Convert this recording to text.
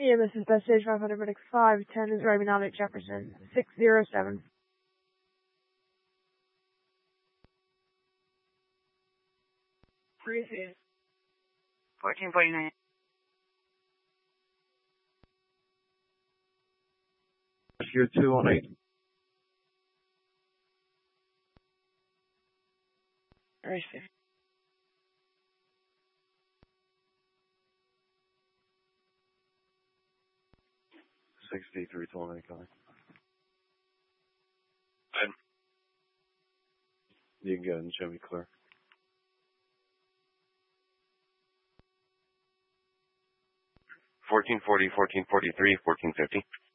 Yeah, this is Best Stage 500 Medics 510 is arriving out at Jefferson 607. Appreciate it. 1449. Rescue 218. Appreciate it. 6320 coming. You can go ahead and show me clear. 1440, 1443, 1450.